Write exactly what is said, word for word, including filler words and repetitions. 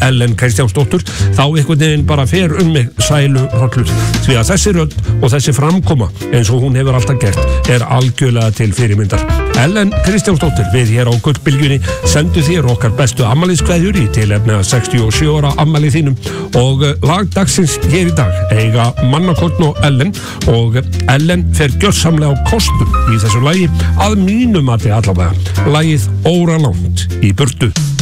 Ellen Kristjánsdóttur, þá einhvern veginn bara fer um mig sælu hrollur, því að þessi rödd og þessi framkoma eins og hún hefur alltaf gert er algjörlega til fyrirmyndar. Ellen Kristjánsdóttir, við hér á Gullbylgjunni sendu þér okkar bestu afmæliskveðjur í tilefni af sextíu og sjö ára afmæli þínum og lag dagsins hér í dag eiga Mannakorn og Ellen og Ellen fer gjörsamlega á kostum í þessu lagi að mínu mati allavega, lagið Óralangt í burtu.